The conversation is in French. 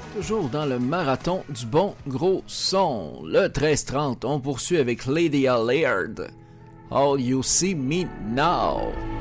Toujours dans le marathon du bon gros son. Le 13-30, on poursuit avec Lady Allard. All You See Me Now.